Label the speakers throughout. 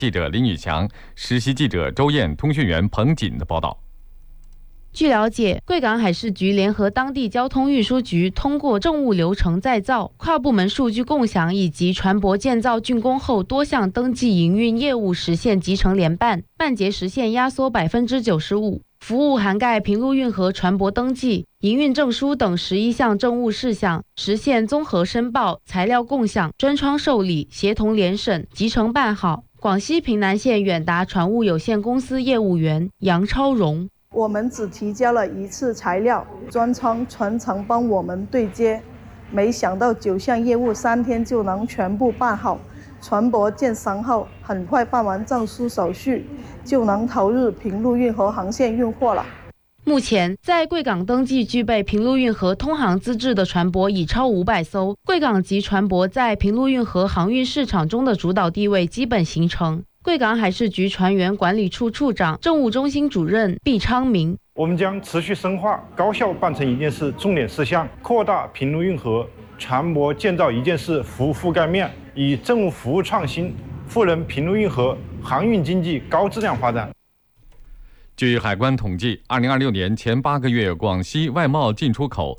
Speaker 1: 记者林宇翔、实习记者周燕、通讯员彭锦的报道。
Speaker 2: 据了解，贵港海事局联合当地交通运输局，通过政务流程再造、跨部门数据共享以及船舶建造竣工后多项登记营运业务实现集成联办，办结实现压缩95%，服务涵盖平陆运河船舶登记、营运证书等11项政务事项，实现综合申报、材料共享、专窗受理、协同联审、集成办好。广西平南县远达船务有限公司业务员杨超荣。
Speaker 3: 我们只提交了一次材料，专窗全程帮我们对接，没想到9项业务3天就能全部办好。船舶建商后，很快办完证书手续，就能投入平陆运河航线运货了。
Speaker 2: 目前，在贵港登记具备平陆运河通航资质的船舶已超500艘，贵港籍船舶在平陆运河航运市场中的主导地位基本形成。贵港海事局船员管理处处长、政务中心主任毕昌明：
Speaker 4: 我们将持续深化高效办成一件事重点事项，扩大平陆运河船舶建造一件事服务覆盖面，以政务服务创新赋能平陆运河航运经济高质量发展。
Speaker 1: 据海关统计，2026年前8个月，广西外贸进出口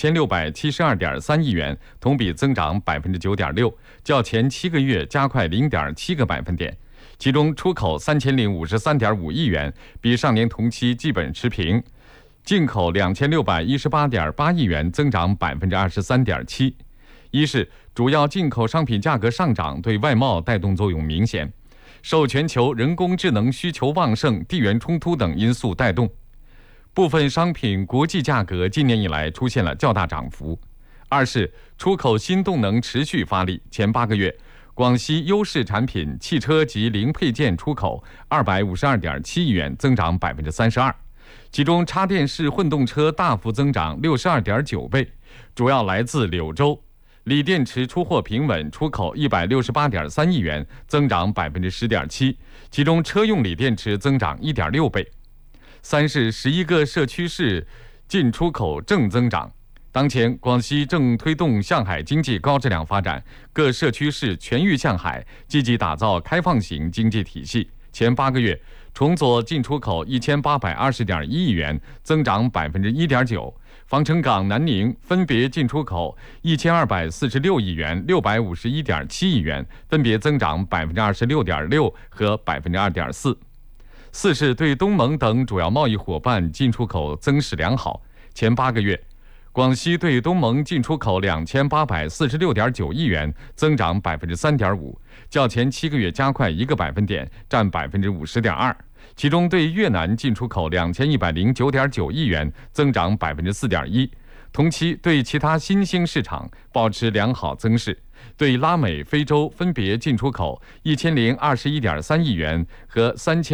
Speaker 1: 5672.3亿元，同比增长9.6%，较前7个月加快0.7个百分点。其中出口3053.5亿元，比上年同期基本持平；进口2618.8亿元，增长23.7%。一是主要进口商品价格上涨对外贸带动作用明显，受全球人工智能需求旺盛、地缘冲突等因素带动，部分商品国际价格今年以来出现了较大涨幅。二是出口新动能持续发力，前8个月广西优势产品汽车及零配件出口252.7亿元，增长32%，其中插电式混动车大幅增长62.9倍，主要来自柳州。锂电池出货平稳，出口168.3亿元，增长10.7%，其中车用锂电池增长1.6倍。三是11个社区市进出口正增长。当前，广西正推动向海经济高质量发展，各社区市全域向海，积极打造开放型经济体系。前8个月，崇左进出口1820.1亿元，增长1.9%；防城港、南宁分别进出口1246亿元、651.7亿元，分别增长26.6%和2.4%。四是对东盟等主要贸易伙伴进出口增势良好。前8个月，广西对东盟进出口2846.9亿元，增长3.5%，较前7个月加快1个百分点，占50.2%。其中对越南进出口2109.9亿元，增长4.1%。同期对其他新兴市场保持良好增势，对拉美、非洲分别进出口1021.3亿元和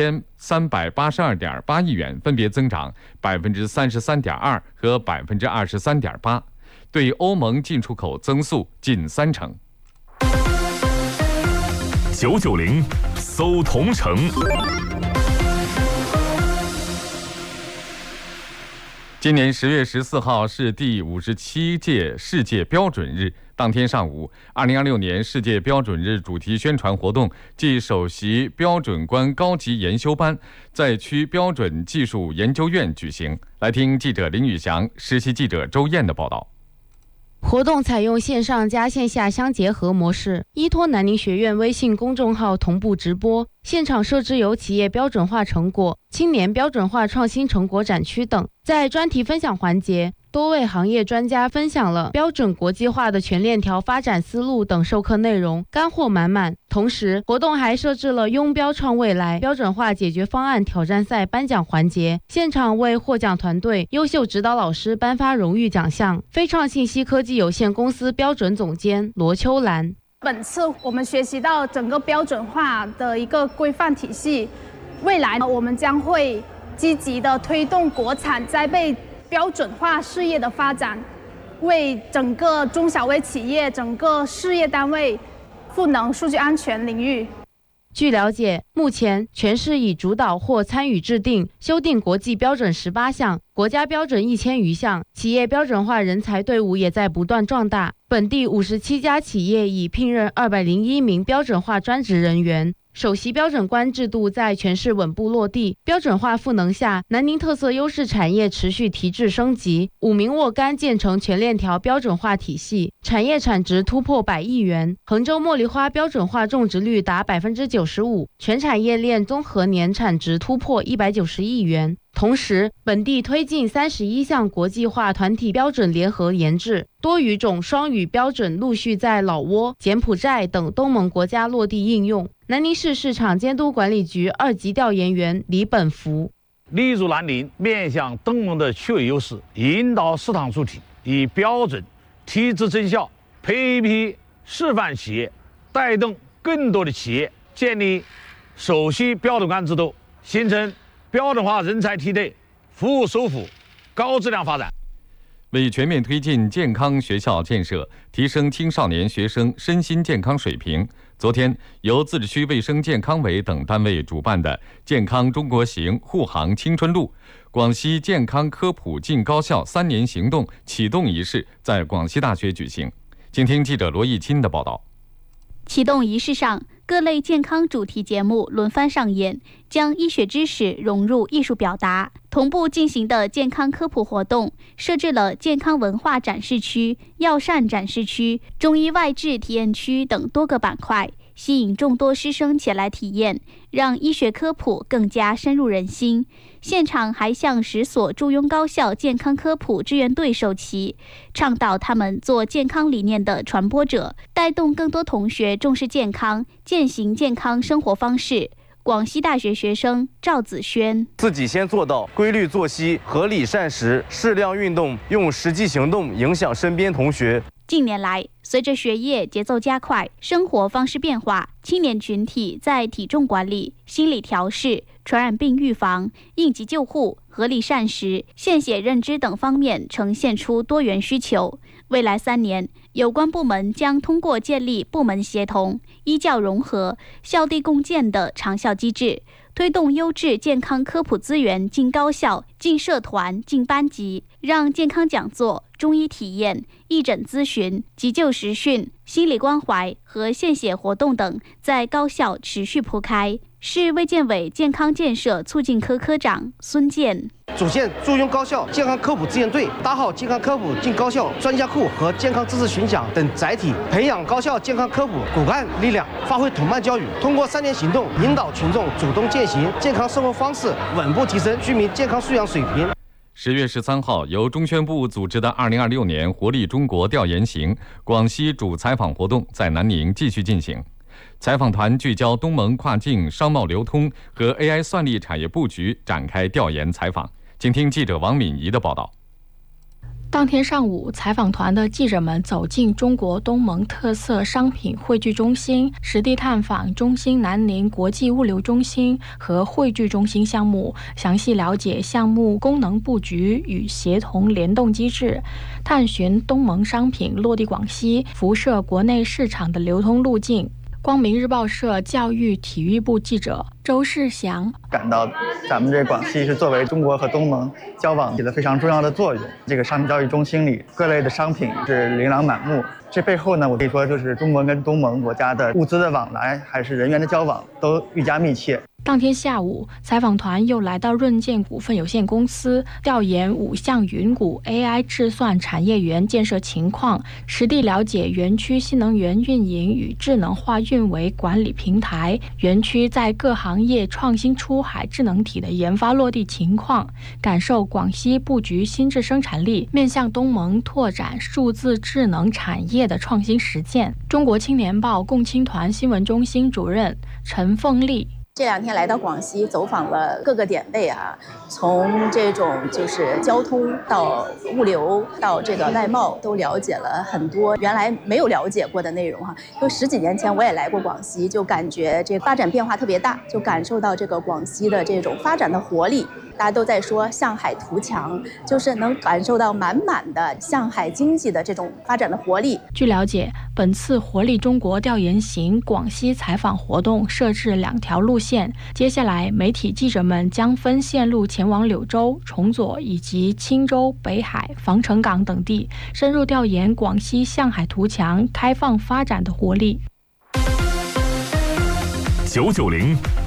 Speaker 1: 3382.8亿元，分别增长33.2%和23.8%。对欧盟进出口增速近30%。
Speaker 5: 990搜同城。
Speaker 1: 今年10月14号是第57届世界标准日。当天上午，2026年世界标准日主题宣传活动暨首席标准官高级研修班在区标准技术研究院举行。来听记者林宇翔、实习记者周燕的报道。
Speaker 2: 活动采用线上加线下相结合模式，依托南宁学院微信公众号同步直播，现场设置有企业标准化成果、青年标准化创新成果展区等。在专题分享环节，多位行业专家分享了标准国际化的全链条发展思路等授课内容，干货满满。同时，活动还设置了拥标创未来标准化解决方案挑战赛颁奖环节，现场为获奖团队、优秀指导老师颁发荣誉奖项。飞创信息科技有限公司标准总监罗秋兰：
Speaker 6: 本次我们学习到整个标准化的一个规范体系，未来我们将会积极的推动国产栽培标准化事业的发展，为整个中小微企业、整个事业单位赋能数据安全领域。
Speaker 2: 据了解，目前全市已主导或参与制定、修订国际标准18项，国家标准1000余项，企业标准化人才队伍也在不断壮大。本地57家企业已聘任201名标准化专职人员， 首席标准官制度在全市稳步落地，标准化赋能下，南宁特色优势产业持续提质升级。武鸣沃柑建成全链条标准化体系，产业产值突破100亿元。衡州茉莉花标准化种植率达95%，全产业链综合年产值突破190亿元。同时，本地推进31项国际化团体标准联合研制，多语种双语标准陆续在老挝、柬埔寨等东盟国家落地应用。南宁市市场监督管理局2级调研员李本福：
Speaker 7: 立足南宁，面向东盟的区位优势，引导市场主体以标准提质增效，培育一批示范企业，带动更多的企业建立首席标准官制度，形成标准化人才梯队，服务首府高质量发展。
Speaker 1: 为全面推进健康学校建设，提升青少年学生身心健康水平，昨天，由自治区卫生健康委等单位主办的“健康中国行护航青春路”广西健康科普进高校3年行动启动仪式在广西大学举行。请听记者罗毅钦的报道。
Speaker 8: 启动仪式上，各类健康主题节目轮番上演，将医学知识融入艺术表达。同步进行的健康科普活动，设置了健康文化展示区、药膳展示区、中医外治体验区等多个板块，吸引众多师生前来体验，让医学科普更加深入人心。现场还向10所驻雍高校健康科普志愿队授旗，倡导他们做健康理念的传播者，带动更多同学重视健康，践行健康生活方式。广西大学学生赵子轩：
Speaker 9: 自己先做到规律作息、合理膳食、适量运动，用实际行动影响身边同学。
Speaker 8: 近年来，随着学业节奏加快，生活方式变化，青年群体在体重管理、心理调试、传染病预防、应急救护、合理膳食、献血认知等方面呈现出多元需求。未来3年，有关部门将通过建立部门协同、医教融合、校地共建的长效机制，推动优质健康科普资源进高校、进社团、进班级，让健康讲座、中医体验、义诊咨询、急救实训、心理关怀和献血活动等在高校持续铺开。市卫健委健康建设促进科科长孙健：
Speaker 10: 组建驻雍高校健康科普志愿队，搭好健康科普进高校专家库和健康知识巡讲等载体，培养高校健康科普骨干力量，发挥统办教育，通过3年行动引导群众主动践行健康生活方式，稳步提升居民健康素养水平。
Speaker 1: 10月13号，由中宣部组织的2026年活力中国调研行广西主采访活动在南宁继续进行。采访团聚焦东盟跨境商贸流通和 AI 算力产业布局，展开调研采访。请听记者王敏仪的报道。
Speaker 11: 当天上午，采访团的记者们走进中国东盟特色商品汇聚中心，实地探访中心南宁国际物流中心和汇聚中心项目，详细了解项目功能布局与协同联动机制，探寻东盟商品落地广西、辐射国内市场的流通路径。光明日报社教育体育部记者周世祥
Speaker 12: 感到咱们这广西是作为中国和东盟交往起了非常重要的作用。这个商品交易中心里各类的商品是琳琅满目，这背后呢，我可以说就是中国跟东盟国家的物资的往来还是人员的交往都愈加密切。
Speaker 11: 当天下午，采访团又来到润建股份有限公司调研5项云谷 AI 智算产业园建设情况，实地了解园区新能源运营与智能化运维管理平台、园区在各行业创新出海智能体的研发落地情况，感受广西布局新质生产力，面向东盟拓展数字智能产业的创新实践。中国青年报共青团新闻中心主任陈凤丽：
Speaker 13: 这2天来到广西，走访了各个点位啊，从这种就是交通到物流到这个外贸，都了解了很多原来没有了解过的内容哈。就10几年前我也来过广西，就感觉这发展变化特别大，就感受到这个广西的这种发展的活力。大家都在说向海图强，就是能感受到满满的向海经济的这种发展的活力。
Speaker 11: 据了解，本次活力中国调研行广西采访活动设置2条路线，接下来媒体记者们将分线路前往柳州、崇左以及钦州、北海、防城港等地，深入调研广西向海图强、开放发展的活力。
Speaker 5: 990